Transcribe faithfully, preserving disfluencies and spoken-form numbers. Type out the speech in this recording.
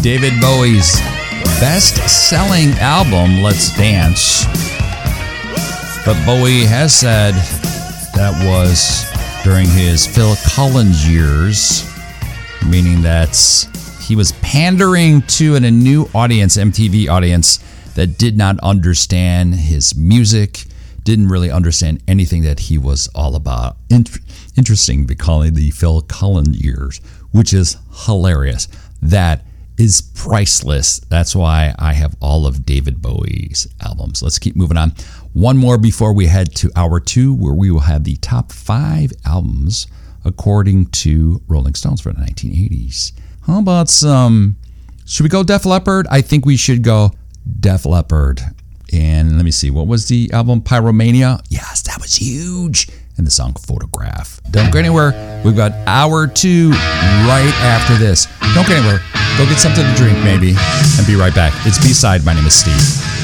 David Bowie's best-selling album, Let's Dance. But Bowie has said that was during his Phil Collins years, meaning that he was pandering to an, a new audience, M T V audience, that did not understand his music, didn't really understand anything that he was all about. Int- interesting to be calling the Phil Collins years, which is hilarious. That is priceless. That's why I have all of David Bowie's albums. Let's keep moving on. One more before we head to hour two, where we will have the top five albums according to Rolling Stones for the nineteen eighties. How about some, should we go Def Leppard? I think we should go Def Leppard. And let me see, what was the album? Pyromania? Yes, that was huge. And the song Photograph. Don't go anywhere. We've got hour two right after this. Don't go anywhere. Go get something to drink maybe and be right back. It's B-Side. My name is Steve.